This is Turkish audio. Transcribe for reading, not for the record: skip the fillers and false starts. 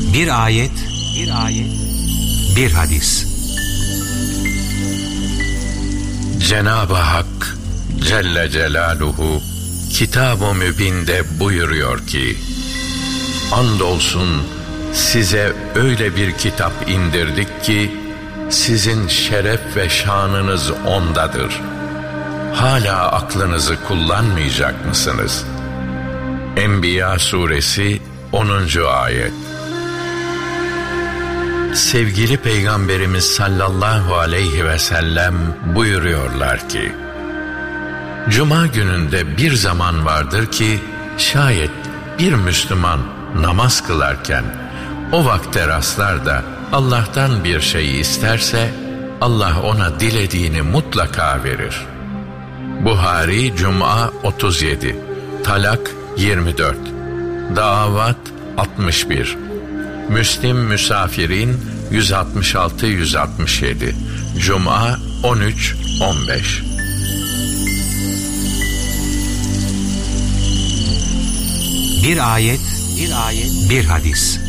Bir ayet, bir hadis. Cenab-ı Hak Celle Celaluhu Kitab-ı Mübin'de buyuruyor ki: andolsun size öyle bir kitap indirdik ki sizin şeref ve şanınız ondadır. Hala aklınızı kullanmayacak mısınız? Enbiya suresi 10. ayet. Sevgili Peygamberimiz sallallahu aleyhi ve sellem buyuruyorlar ki: Cuma gününde bir zaman vardır ki şayet bir Müslüman namaz kılarken o vakte rastlar da Allah'tan bir şey isterse Allah ona dilediğini mutlaka verir. Buhari Cuma 37, Talak 24, Davat 61, Müslim Müsafirin 166-167, Cuma 13-15. Bir ayet, bir hadis.